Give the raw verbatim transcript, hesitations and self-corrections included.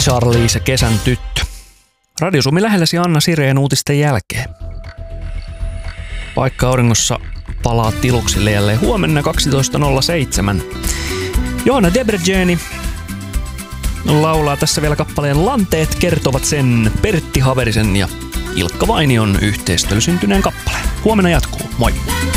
Charlize ja Kesän tyttö. Radio Suomi lähelläsi Anna Sireen uutisten jälkeen. Paikka auringossa palaa tiluksille jälleen huomenna kaksitoista nolla seitsemän. Johanna Debreceni laulaa tässä vielä kappaleen Lanteet kertovat sen, Pertti Haverisen ja Ilkka Vainion yhteistyöllä syntyneen kappaleen. Huomenna jatkuu. Moi!